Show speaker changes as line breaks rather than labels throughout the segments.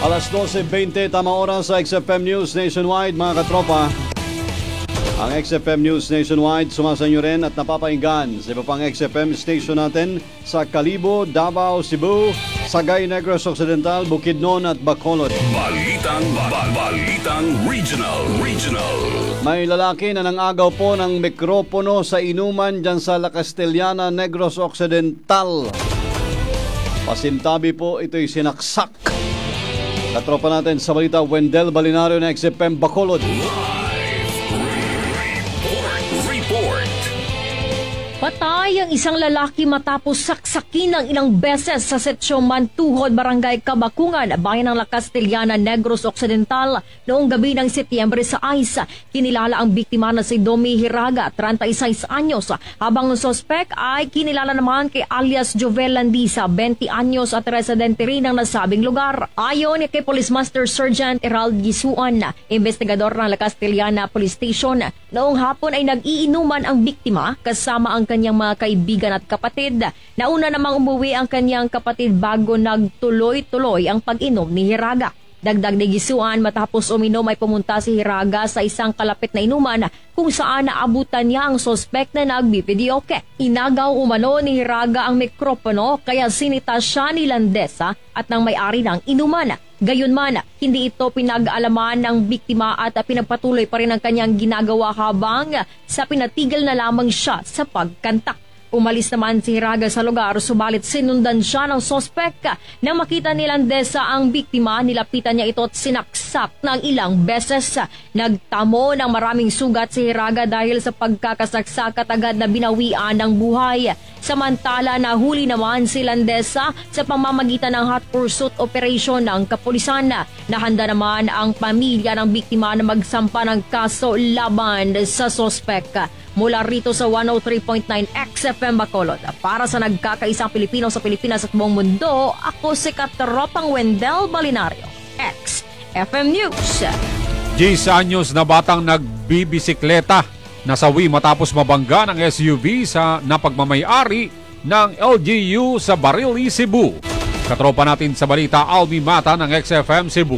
Alas 12:20, tamang oras sa XFM News Nationwide, mga katropa. Ang XFM News Nationwide sumasanyo rin at napapakinggan sa iba pang XFM station natin sa Kalibo, Davao, Cebu, Sagay, Negros Occidental, Bukidnon at Bacolod.
Balitang Regional.
May lalaki na nangagaw po ng mikropono sa inuman dyan sa La Castellana, Negros Occidental. Pasintabi po, ito'y sinaksak. Katropa natin sa balita, Wendell Balinario na XFM Bacolod.
Patay ang isang lalaki matapos saksakin ng ilang beses sa Sitio Mantuhod, Barangay Kabakungan, bayan ng La Castellana, Negros Occidental noong gabi ng Setyembre sa Aisa. Kinilala ang biktima na si Domi Hiraga, 36 anyos, habang ang sospek ay kinilala naman kay alias Jovel Landisa, 20 anyos at residente rin ng nasabing lugar. Ayon kay Police Master Sergeant Erald Gisuan, investigador ng La Castellana Police Station, noong hapon ay nag-iinuman ang biktima kasama ang kanyang mga kaibigan at kapatid. Nauna namang umuwi ang kanyang kapatid bago nagtuloy-tuloy ang pag-inom ni Hiraga. Dagdag ni Gisuan, matapos uminom ay pumunta si Hiraga sa isang kalapit na inuman kung saan naabutan niya ang sospek na nagbibidyoke. Inagaw umano ni Hiraga ang mikropono kaya sinita siya ni Landesa at ng may-ari ng inuman. Gayunman, hindi ito pinag-alaman ng biktima at pinagpatuloy pa rin ang kanyang ginagawa habang sa pinatigil na lamang siya sa pagkanta. Umalis naman si Hiraga sa lugar, subalit sinundan siya ng sospek. Nang makita ni Landesa ang biktima, nilapitan niya ito at sinaksak ng ilang beses. Nagtamo ng maraming sugat si Hiraga dahil sa pagkakasaksak at agad na binawian ng buhay. Samantala, nahuli naman si Landesa sa pamamagitan ng hot pursuit operation ng kapulisan. Nahanda naman ang pamilya ng biktima na magsampa ng kaso laban sa sospek. Mula rito sa 103.9 XFM Bacolod, para sa nagkakaisang Pilipino sa Pilipinas at buong mundo, ako si Katropang Wendell Balinario, XFM News.
10 anyos na batang nagbibisikleta nasawi matapos mabangga ng SUV sa napagmamayari ng LGU sa Barili, Cebu. Katropa natin sa balita, Almi Mata ng XFM Cebu.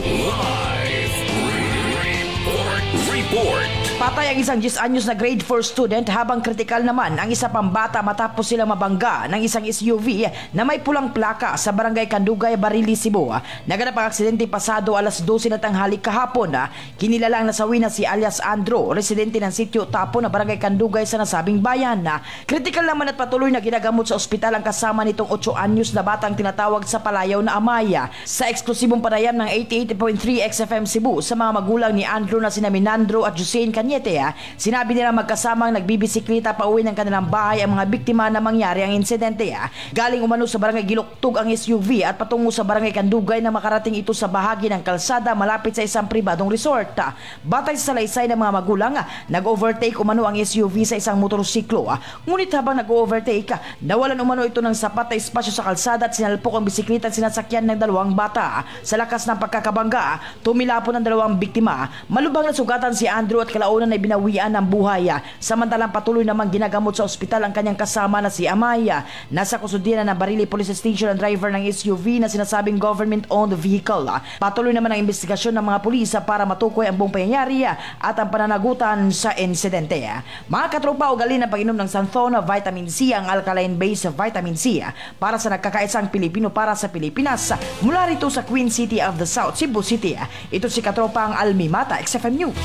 Patay ang isang 10 anyos na grade 4 student habang kritikal naman ang isa pang bata matapos sila mabangga ng isang SUV na may pulang plaka sa Barangay Candugay, Barili, Cebu. Naganap ang aksidente pasado alas 12 na tanghali kahapon. Kinilala ang nasawi na si alias Andro, residente ng sitio Tapo na Barangay Candugay sa nasabing bayan. Kritikal naman at patuloy na ginagamot sa ospital ang kasama nitong 8 anyos na batang tinatawag sa palayaw na Amaya. Sa eksklusibong panayam ng 88.3 XFM Cebu sa mga magulang ni Andro na sina Minandro at Josine sinabi nila magkasamang nagbibisikleta pa uwi ng kanilang bahay ang mga biktima na mangyari ang insidente. Galing umano sa Barangay Giluktog ang SUV at patungo sa Barangay Candugay na makarating ito sa bahagi ng kalsada malapit sa isang pribadong resort. Batay sa salaysay ng mga magulang, nag-overtake umano ang SUV sa isang motorsiklo. Ngunit habang nag-overtake, nawalan umano ito ng sapat na espasyo sa kalsada at sinalpok ang bisikleta at sinasakyan ng dalawang bata. Sa lakas ng pagkakabangga, tumilapon ang dalawang biktima. Malubhang nasugatan si Andrew at kalaunan ay binawian ng buhay. Samantalang patuloy namang ginagamot sa ospital ang kanyang kasama na si Amaya. Nasa kusudian ng Barili Police Station ang driver ng SUV na sinasabing government-owned vehicle. Patuloy naman ang investigasyon ng mga pulis para matukoy ang buong pangyayari at ang pananagutan sa insidente. Mga katropa, ugali ng pag-inom ng Santhona Vitamin C, ang alkaline-based vitamin C para sa nagkakaisang Pilipino para sa Pilipinas. Mula rito sa Queen City of the South, Cebu City, ito si katropa ang Almi Mata, XFM News.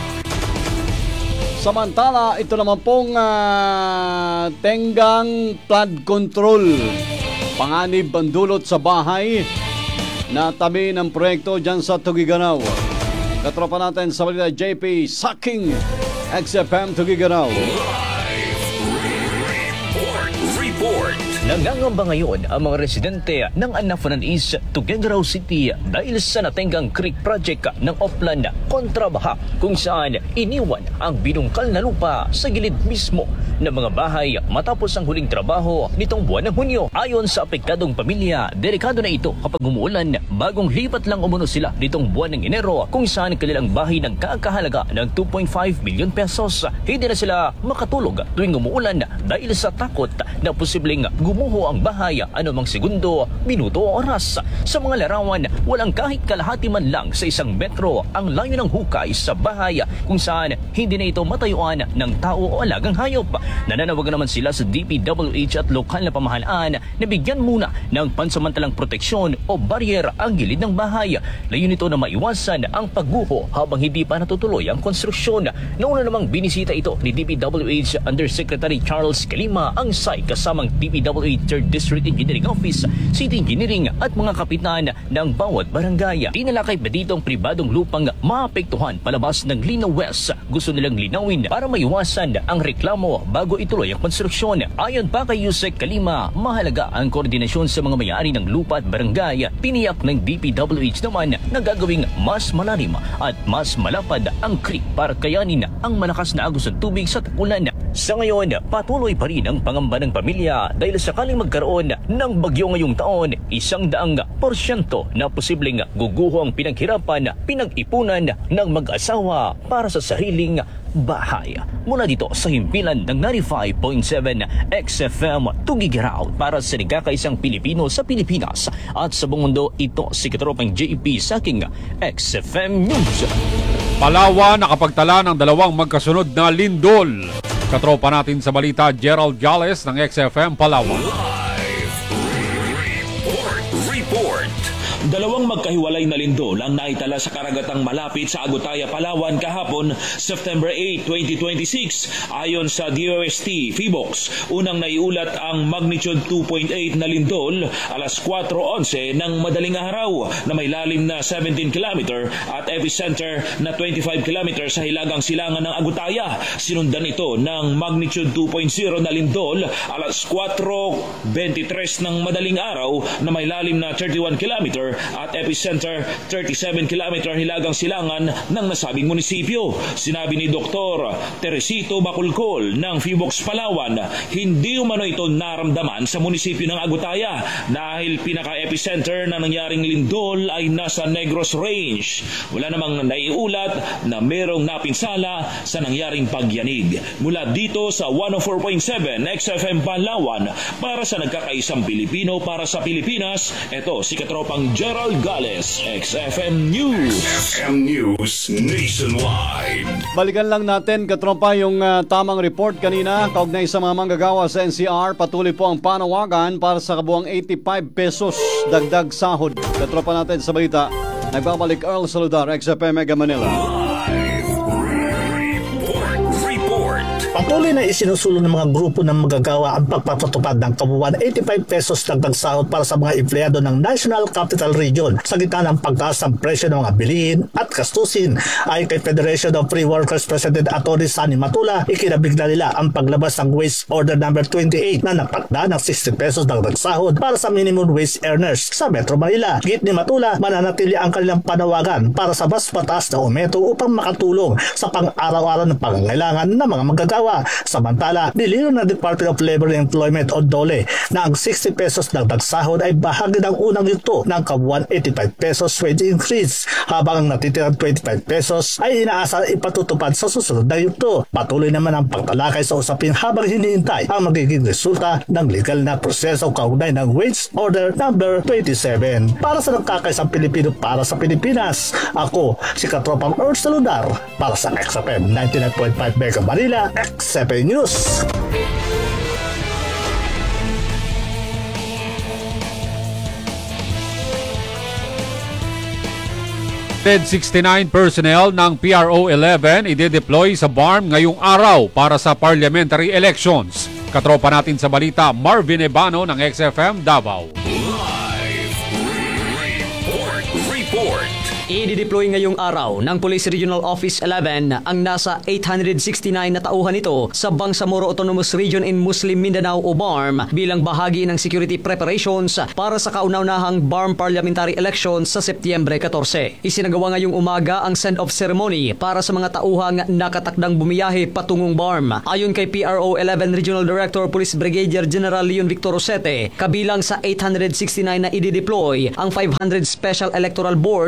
Samantala, ito naman pong tenggang flood control. Panganib ang dulot sa bahay na tabi ng proyekto dyan sa Tugigaraw. Katropa natin sa balita, JP Saking, XFM Tugigaraw.
Nangangamba ngayon ang mga residente ng Anafanan East, Tuguegarao City dahil sa Natenggang Creek Project ng Oplan kontrabaha kung saan iniwan ang binungkal na lupa sa gilid mismo ng mga bahay matapos ang huling trabaho nitong buwan ng Hunyo. Ayon sa apektadong pamilya, delikado na ito kapag umuulan. Bagong lipat lang umuno sila nitong buwan ng Enero kung saan kanilang bahay ng kakahalaga ng 2.5 million pesos. Hindi na sila makatulog tuwing umuulan dahil sa takot na posibleng gumuho ang bahay anumang segundo, minuto o oras. Sa mga larawan, walang kahit kalahati man lang sa 1 metro ang layo ng hukay sa bahay kung saan hindi na ito matayuan ng tao o alagang hayop. Nananawagan naman sila sa DPWH at lokal na pamahalaan na bigyan muna ng pansamantalang proteksyon o barrier ang gilid ng bahay. Layon nito na maiwasan ang pagguho habang hindi pa natutuloy ang konstruksyon. Nauna namang binisita ito ni DPWH Undersecretary Charles Calima ang site kasamang DPWH 3rd District Engineering Office, City Engineering at mga kapitan ng bawat barangay. Tinalakay pa dito ang pribadong lupang maapektuhan palabas ng Linaw West. Gusto nilang linawin para maiwasan ang reklamo bago ituloy ang konstruksyon. Ayon pa kay Yusek Calima, mahalaga ang koordinasyon sa mga may-ari ng lupa at barangay. Tiniyak ng DPWH naman na gagawing mas malalim at mas malapad ang creek para kayanin ang malakas na agos ng tubig sa tagulan. Sa ngayon, patuloy pa rin ang pangamba ng pamilya dahil sakaling magkaroon ng bagyo ngayong taon, 100% na posibleng guguho ang pinaghirapan, pinag-ipunan ng mag-asawa para sa sariling bahay. Mula dito sa himpilan ng 95.7 XFM Tugigaraw para sa nagkakaisang Pilipino sa Pilipinas at sa buong mundo, ito si Katropang JP sa aking XFM News.
Palawan nakapagtala ng 2 magkasunod na lindol. Katropa natin sa balita, Gerald Gales ng XFM Palawan.
Report.
2 magkahiwalay na lindol ang naitala sa karagatang malapit sa Agutaya, Palawan kahapon, September 8, 2026. Ayon sa DOST PHIVOLCS, unang naiulat ang magnitude 2.8 na lindol alas 4:11 ng madaling araw na may lalim na 17 km at epicenter na 25 km sa hilagang silangan ng Agutaya. Sinundan ito ng magnitude 2.0 na lindol alas 4:23 ng madaling araw na may lalim na 31 km at epicenter 37 km hilagang silangan ng nasabing munisipyo. Sinabi ni Dr. Teresito Baculcol ng PHIVOLCS Palawan, hindi umano ito naramdaman sa munisipyo ng Agutaya dahil pinaka-epicenter na nangyaring lindol ay nasa Negros Range. Wala namang naiulat na merong napinsala sa nangyaring pagyanig. Mula dito sa 104.7 XFM Palawan para sa nagkakaisang Pilipino para sa Pilipinas, ito si Katropang Gerald Gales, XFM News.
XFM News Nationwide.
Balikan lang natin, katropa, yung tamang report kanina kaugnay sa mga manggagawa sa NCR. Patuloy po ang panawagan para sa kabuang 85 pesos dagdag sahod. Katropa natin sa balita, nagbabalik Earl Saludar, XFM Mega Manila.
Patuloy na isinusulong ng mga grupo ng magagawa ang pagpapatupad ng kabuuan 85 pesos dagdag sahod para sa mga empleyado ng National Capital Region sa gitna ng pagtaas ng presyo ng mga bilihin at gastusin. Ayon kay Federation of Free Workers President Atty. Sunny Matula, ikinabigla nila ang paglabas ng Wage Order No. 28 na napakda ng 60 pesos dagdag sahod para sa minimum wage earners sa Metro Manila. Git ni Matula, mananatili ang kanilang panawagan para sa mas mataas na aumento upang makatulong sa pang-araw-araw ng pangangailangan ng mga magagawa. Samantala, nilinaw ng Department of Labor and Employment o DOLE na ang 60 pesos dagdag sahod ay bahagi ng unang yugto ng kabuuan 85 pesos wage increase, habang ang natitirang 25 pesos ay inaasal ipatutupad sa susunod na yugto. Patuloy naman ang pagtalakay sa usapin habang hinihintay ang magiging resulta ng legal na proseso kaugnay ng Wage Order No. 27. Para sa nagkakaisang Pilipino para sa Pilipinas, ako si Katropang Earl Saludar para sa XFM 99.5 Mega Manila, XFM News.
TED 69 personnel ng PRO 11 ide-deploy sa BARM ngayong araw para sa parliamentary elections. Katropa natin sa balita, Marvin Ebano ng XFM Davao.
Report.
I-deploy ngayong araw ng Police Regional Office 11 ang nasa 869 na tauhan nito sa Bangsamoro Autonomous Region in Muslim Mindanao o BARM bilang bahagi ng security preparations para sa kauna-unahang BARM parliamentary elections sa Setyembre 14. Isinagawa ngayong umaga ang send-off ceremony para sa mga tauhang nakatakdang bumiyahe patungong BARM. Ayon kay PRO 11 Regional Director Police Brigadier General Leon Victor Rosete, kabilang sa 869 na i-deploy ang 500 special electoral boards, 3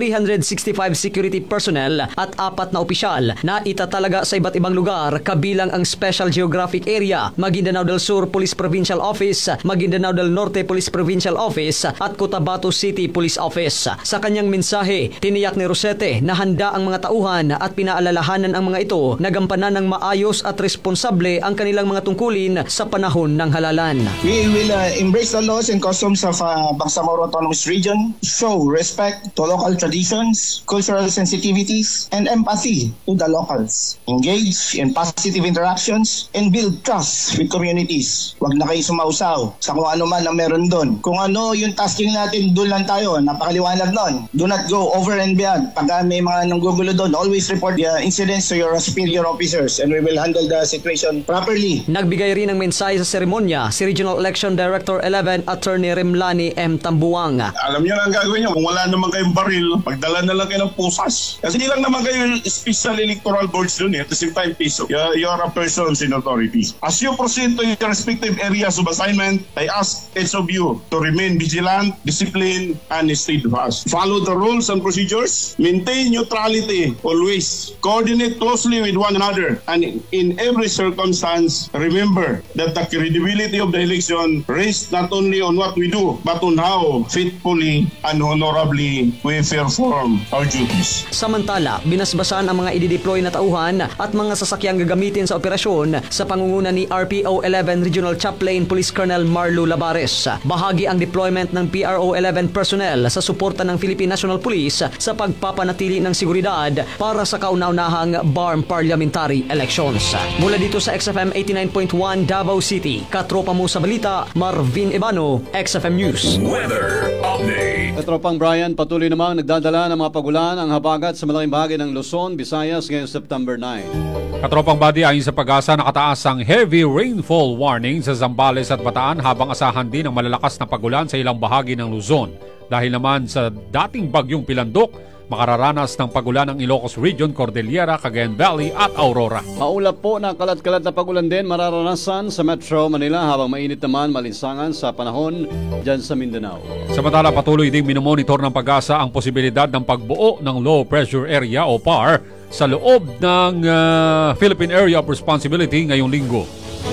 365 security personnel at 4 na opisyal na itatalaga sa iba't ibang lugar kabilang ang Special Geographic Area, Maguindanao del Sur Police Provincial Office, Maguindanao del Norte Police Provincial Office at Cotabato City Police Office. Sa kanyang mensahe, tiniyak ni Rosete na handa ang mga tauhan at pinaalalahanan ang mga ito na gampanan ng maayos at responsable ang kanilang mga tungkulin sa panahon ng halalan.
We will embrace the laws and customs of Bangsamoro Autonomous Region, show respect to local traditions, cultural sensitivities, and empathy to the locals. Engage in positive interactions and build trust with communities. Huwag na kayo sumausaw sa kung ano man ang meron doon. Kung ano yung tasking natin, doon lang tayo. Napakaliwanag doon. Do not go over and beyond. Pag may mga nanggugulo doon, always report the incidents to your superior officers and we will handle the situation properly.
Nagbigay rin ng mensahe sa seremonya si Regional Election Director 11 Attorney Remlani M. Tambuang.
Alam niyo na ang gagawin niyo. Kung wala naman kayong baril, pagdala na lang kayo ng pusas. Kasi hindi lang naman kayo special electoral boards doon at the same time, you are a person in authority. As you proceed to your respective areas of assignment, I ask each of you to remain vigilant, disciplined, and steadfast. Follow the rules and procedures. Maintain neutrality always. Coordinate closely with one another. And in every circumstance, remember that the credibility of the election rests not only on what we do, but on how faithfully and honorably we perform our duties.
Samantala, binasbasan ang mga idideploy na tauhan at mga sasakyang gagamitin sa operasyon sa pangunguna ni RPO 11 Regional Chaplain Police Colonel Marlo Labares. Bahagi ang deployment ng PRO 11 personnel sa suporta ng Philippine National Police sa pagpapanatili ng seguridad para sa kauna-unahang BARM Parliamentary Elections. Mula dito sa XFM 89.1 Davao City, katropa mo sa balita, Marvin Ebano, XFM News.
Weather update.
Katropang Brian, patuloy namang nagdadala ng mga pagulan ang habagat sa malaking bahagi ng Luzon, Visayas ngayong September 9.
Katropang Badi, ayon sa Pag-asa, nakataas ang heavy rainfall warning sa Zambales at Bataan habang asahan din ang malalakas na pagulan sa ilang bahagi ng Luzon. Dahil naman sa dating bagyong Pilandok, makararanas ng pagulan ang Ilocos Region, Cordillera, Cagayan Valley at Aurora.
Maulap po na kalat-kalat na pagulan din mararanasan sa Metro Manila habang mainit naman malinsangan sa panahon dyan sa Mindanao.
Samantala, patuloy ding minomonitor ng Pag-asa ang posibilidad ng pagbuo ng Low Pressure Area o PAR sa loob ng Philippine Area of Responsibility ngayong linggo.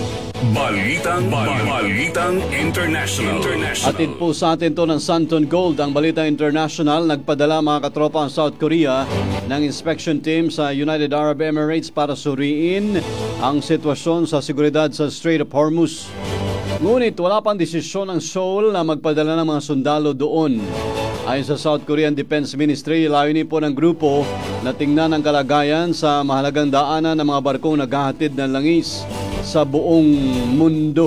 Balitang International.
Atid po sa atin to ng Santon Gold ang Balita International. Nagpadala mga katropa ang South Korea ng inspection team sa United Arab Emirates para suriin ang sitwasyon sa seguridad sa Strait of Hormuz. Ngunit wala pang desisyon ng Seoul na magpadala ng mga sundalo doon. Ayon sa South Korean Defense Ministry, layunin po ng grupo na tingnan ang kalagayan sa mahalagang daanan ng mga barkong naghahatid ng langis sa buong mundo.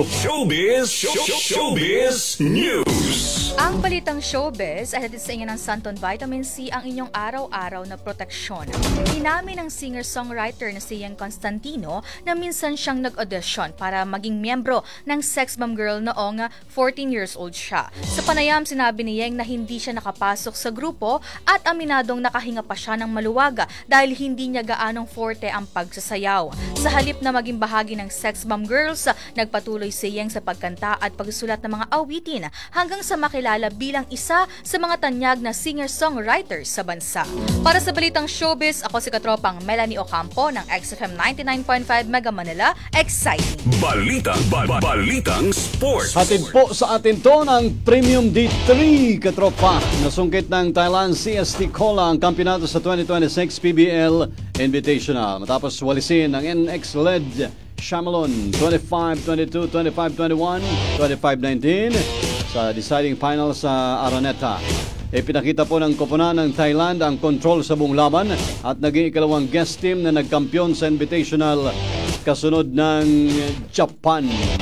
Showbiz News.
Ang balitang showbiz ay hatid sa inyo ng Santon Vitamin C, ang inyong araw-araw na proteksyon. Inamin ng singer-songwriter na si Yeng Constantino na minsan siyang nag-audition para maging miyembro ng Sex Bomb Girl noong 14 years old siya. Sa panayam, sinabi ni Yeng na hindi siya nakapasok sa grupo at aminadong nakahinga pa siya ng maluwaga dahil hindi niya gaanong forte ang pagsasayaw. Sa halip na maging bahagi ng Sex Bomb Girls, nagpatuloy si Yeng sa pagkanta at pagsulat ng mga awitin hanggang sa makilala bilang isa sa mga tanyag na singer-songwriter sa bansa. Para sa Balitang Showbiz, ako si katropang Melanie Ocampo ng XFM 99.5 Mega Manila. Exciting!
Balitang Sports.
Hatid po sa atin to ng Premium D3 katropa. Nasungkit ng Thailand CST Cola ang kampiyonato sa 2026 PBL Invitational. Matapos walisin ng NX-led Shamalon 25-22, 25-21, 25-19 sa deciding final sa Araneta. Ipinakita po ng koponan ng Thailand ang control sa buong laban at naging ikalawang guest team na nagkampiyon sa Invitational kasunod ng Japan.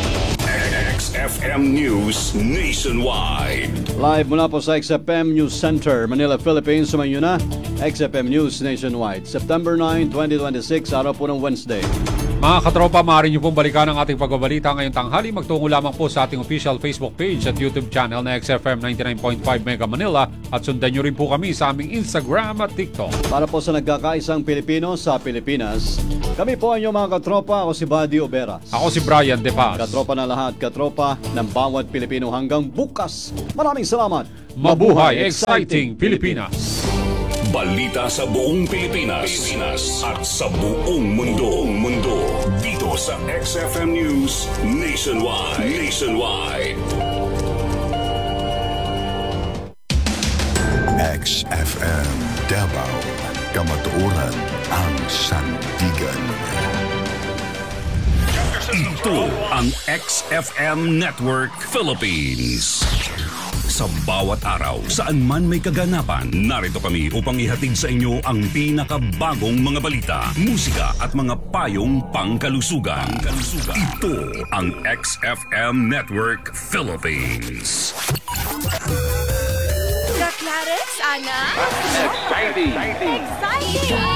XFM News Nationwide.
Live mula po sa XFM News Center, Manila, Philippines. Sumayin na XFM News Nationwide. September 9, 2026, araw po ng Wednesday.
Mga katropa, maaari niyo pong balikan ang ating pagbabalita ngayong tanghali. Magtungo lamang po sa ating official Facebook page at YouTube channel na XFM 99.5 Mega Manila at sundan niyo rin po kami sa aming Instagram at TikTok.
Para po sa nagkakaisang Pilipino sa Pilipinas, kami po ang inyong mga katropa. Ako si Buddy Oberas.
Ako si Brian De Paz.
Katropa na lahat, katropa ng bawat Pilipino hanggang bukas. Maraming salamat.
Mabuhay, exciting Pilipinas!
Balita sa buong Pilipinas at sa buong mundo. Dito sa XFM News Nationwide.
XFM Davao, kamatuoran ang sandigan.
Ito ang XFM Network Philippines. Sa bawat araw, saan man may kaganapan, narito kami upang ihatid sa inyo ang pinakabagong mga balita, musika at mga payong pangkalusugan. Ito ang XFM Network Philippines.
Clarence, Ana?
Exciting!